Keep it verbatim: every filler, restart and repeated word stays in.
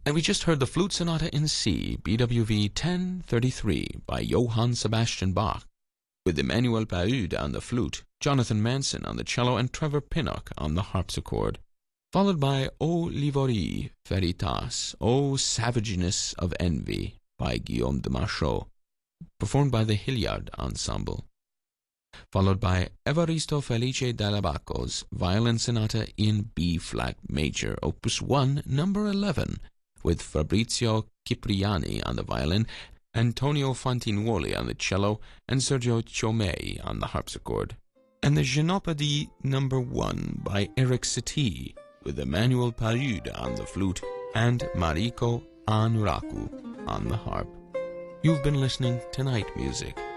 And we just heard the Flute Sonata in C, B W V ten thirty-three, by Johann Sebastian Bach, with Emmanuel Pahud on the flute, Jonathan Manson on the cello, and Trevor Pinnock on the harpsichord, followed by O Livorie Veritas, O Savageness of Envy, by Guillaume de Machaut, performed by the Hilliard Ensemble, followed by Evaristo Felice Dall'Abaco's Violin Sonata in B-flat major, Opus one, number eleven, with Fabrizio Cipriani on the violin, Antonio Fantinuoli on the cello, and Sergio Ciomei on the harpsichord, and the Genopodie number one by Eric Satie, with Emmanuel Pahud on the flute and Mariko Anuraku on the harp. You've been listening to Night Music